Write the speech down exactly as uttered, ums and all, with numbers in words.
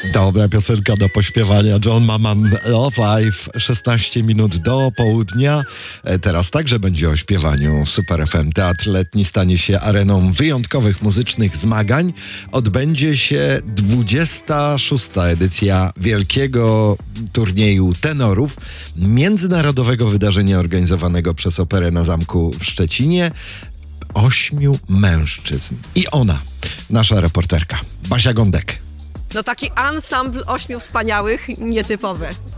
Dobra piosenka do pośpiewania. John Maman, Love Life, szesnaście minut do południa. Teraz także będzie o śpiewaniu. Super F M. Teatr Letni stanie się areną wyjątkowych muzycznych zmagań. Odbędzie się dwudziesta szósta edycja wielkiego turnieju tenorów, międzynarodowego wydarzenia organizowanego przez Operę na Zamku w Szczecinie. Ośmiu mężczyzn. I ona, nasza reporterka, Basia Gądek. No taki ansambl ośmiu wspaniałych, nietypowy.